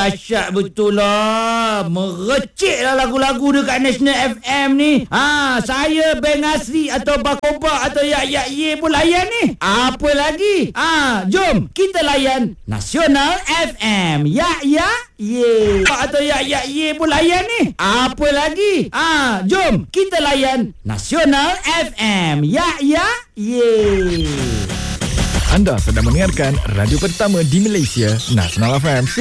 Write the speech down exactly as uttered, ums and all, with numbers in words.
dahsyat betul lah. Merecik lah lagu-lagu dekat National F M ni. Ha, saya Beng Asri atau Bakoba atau Yak Yak Ye pun layan ni. Apa lagi? Ha, jom kita layan Nasional F M. Yak Yak Ye atau Yak Yak Ye pun layan ni. Apa lagi? Ha, jom kita layan Nasional F M. Yak Yak Ye. Anda sedang mendengarkan radio pertama di Malaysia, Nasional F M.